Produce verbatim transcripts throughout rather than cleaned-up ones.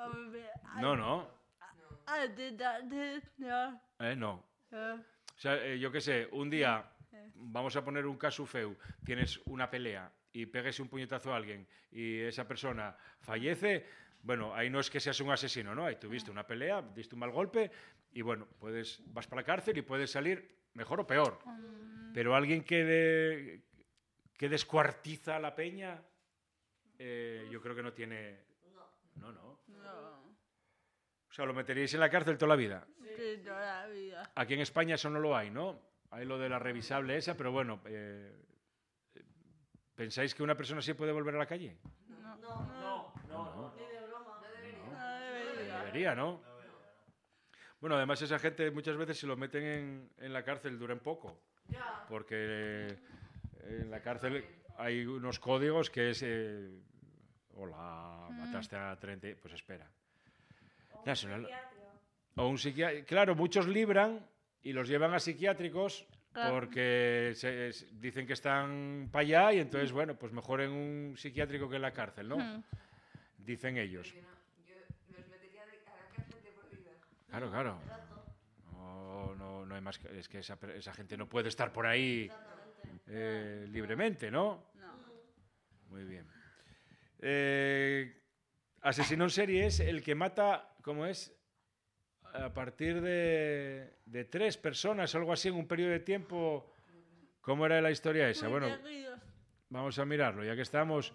No, no. Eh, no. O sea, eh, yo qué sé, un día, vamos a poner un caso feu, tienes una pelea y pegues un puñetazo a alguien y esa persona fallece, bueno, ahí no es que seas un asesino, ¿no? Ahí tuviste una pelea, diste un mal golpe y bueno, puedes, vas para la cárcel y puedes salir mejor o peor. Pero alguien que, de, que descuartiza a la peña, eh, yo creo que no tiene... No, no. O sea, lo meteríais en la cárcel toda la vida. Sí, toda la vida. Aquí en España eso no lo hay, ¿no? Hay lo de la revisable esa, pero bueno, eh, ¿pensáis que una persona así puede volver a la calle? No, No, no, no, no, ni de broma. No debería. no debería. Debería, ¿no? Bueno, además esa gente muchas veces si lo meten en, en la cárcel duran poco. Ya. Porque eh, en la cárcel hay unos códigos que es... Eh, hola, mataste a treinta... Pues espera. O un Nacional- psiquiátrico. O un psiquiátrico. Claro, muchos libran y los llevan a psiquiátricos Claro. porque se, es- dicen que están para allá y entonces, bueno, pues mejor en un psiquiátrico que en la cárcel, ¿no? Mm. Dicen ellos. Yo, no, yo los metería de- a la cárcel de por vida. Claro, claro. No, no, no hay más que... Es que esa, per- esa gente no puede estar por ahí eh, libremente, ¿no? No. Muy bien. Eh, asesino en serie es el que mata, ¿cómo es? A partir de, de tres personas o algo así en un periodo de tiempo. ¿Cómo era la historia esa? Muy Bueno, seguidos. vamos a mirarlo, ya que estamos.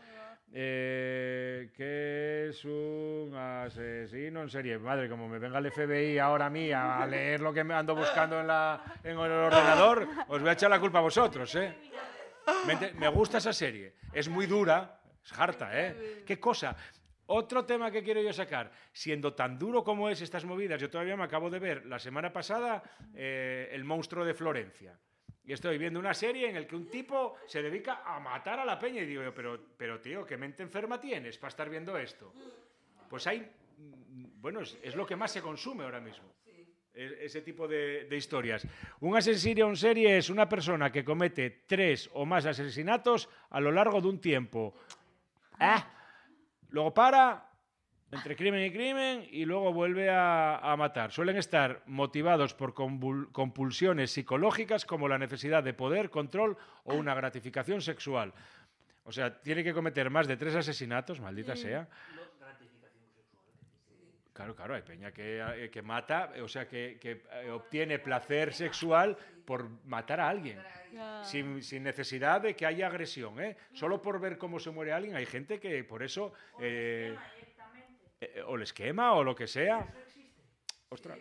Eh, ¿Qué es un asesino en serie? Madre, como me venga el F B I ahora a mí a leer lo que me ando buscando en, la, en el ordenador, os voy a echar la culpa a vosotros, ¿eh? Me, ente- me gusta esa serie. Es muy dura, es harta, ¿eh? ¿Qué cosa? Otro tema que quiero yo sacar. Siendo tan duro como es estas movidas, yo todavía me acabo de ver la semana pasada eh, El monstruo de Florencia. Y estoy viendo una serie en la que un tipo se dedica a matar a la peña y digo yo, pero, pero tío, ¿qué mente enferma tienes para estar viendo esto? Pues hay, mm, bueno, es, es lo que más se consume ahora mismo. E- Ese tipo de, de historias. Un asesino en serie es una persona que comete tres o más asesinatos a lo largo de un tiempo. Ah, luego para, entre crimen y crimen, y luego vuelve a, a matar. Suelen estar motivados por convul- compulsiones psicológicas como la necesidad de poder, control o una gratificación sexual. O sea, tiene que cometer más de tres asesinatos, maldita sea. Gratificación sexual. Claro, claro, hay peña que, eh, que mata, o sea, que, que eh, obtiene placer sexual por matar a alguien. Ya. Sin, sin necesidad de que haya agresión, ¿eh? Solo por ver cómo se muere alguien. Hay gente que por eso... eh, eh, o les quema o lo que sea. Ostras.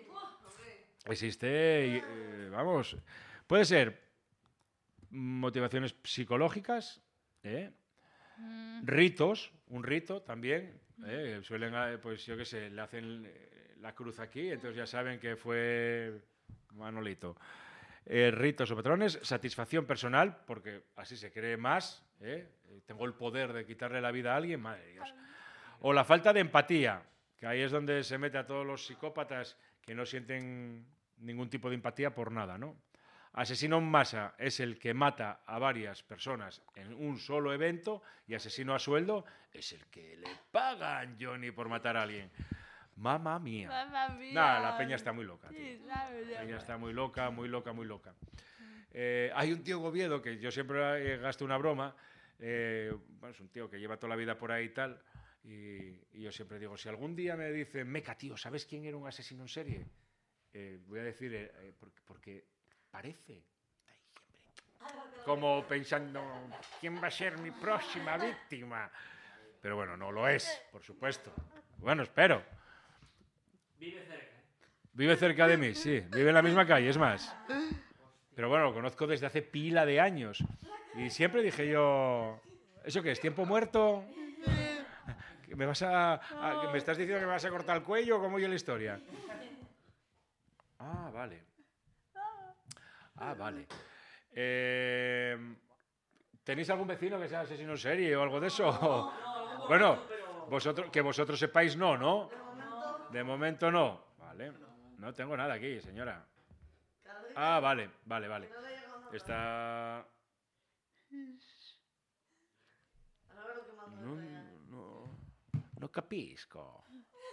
Existe, y, eh, vamos, puede ser motivaciones psicológicas, ¿eh? Ritos, un rito también, ¿eh? Suelen, eh, pues yo qué sé, le hacen eh, la cruz aquí, entonces ya saben que fue Manolito. Eh, ritos o patrones, satisfacción personal, porque así se cree más, ¿eh? Eh, tengo el poder de quitarle la vida a alguien, madre de Dios. O la falta de empatía, que ahí es donde se mete a todos los psicópatas que no sienten ningún tipo de empatía por nada, ¿no? Asesino en masa es el que mata a varias personas en un solo evento y asesino a sueldo es el que le pagan, Johnny, por matar a alguien. Mamma mía. Mamma mía. Nada, la peña está muy loca, tío. Sí, la verdad. La peña está muy loca, muy loca, muy loca. Eh, hay un tío Goviedo que yo siempre eh, gasto una broma. eh, bueno, es un tío que lleva toda la vida por ahí y tal. Y, y yo siempre digo, si algún día me dicen, meca, tío, ¿sabes quién era un asesino en serie? Eh, voy a decir, eh, eh, porque, porque parece. Ay, hombre. Como pensando, ¿quién va a ser mi próxima víctima? Pero bueno, no lo es, por supuesto. Bueno, espero. Vive cerca. Vive cerca de mí, sí. Vive en la misma calle, es más. Pero bueno, lo conozco desde hace pila de años. Y siempre dije yo, ¿eso qué es? ¿Tiempo muerto? ¿Que ¿Me, vas a, a- que ¿Me estás diciendo que me vas a cortar el cuello? ¿Cómo yo la historia? Ah, vale. Ah, vale. Eh, ¿Tenéis algún vecino que sea asesino en serie o algo de eso? Bueno, vosotros, que vosotros sepáis no, ¿no? De momento no. Vale. No tengo nada aquí, señora. Ah, vale, vale, vale. Está... No, no, no capisco.